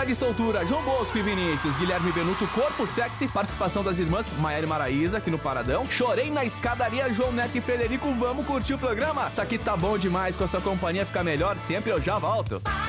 Cara de Soltura, João Bosco e Vinícius, Guilherme Benuto, Corpo Sexy, participação das irmãs Maiara e Maraísa aqui no Paradão. Chorei na Escadaria, João Neto e Frederico, vamos curtir o programa? Isso aqui tá bom demais, com a sua companhia fica melhor, sempre eu já volto.